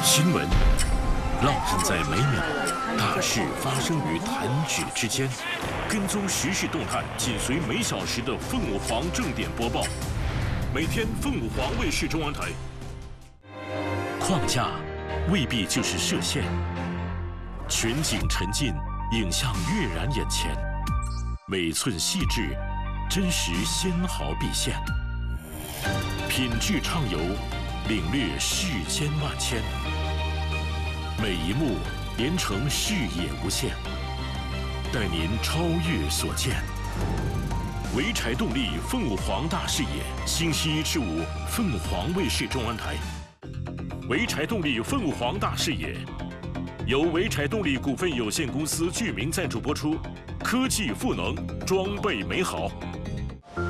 新闻烙印在每秒，大事发生于弹指之间。跟踪时事动态，紧随每小时的凤舞凰正点播报。每天凤舞凰卫视中文台。框架未必就是射线，全景沉浸，影像跃然眼前，每寸细致，真实纤毫毕现。品质畅游，领略世间万千。每一幕连成视野无限，带您超越所见。潍柴动力凤舞凰大视野，星期一至五凤凰卫视中文台。潍柴动力凤舞凰大视野，由潍柴动力股份有限公司剧名赞助播出，科技赋能，装备美好。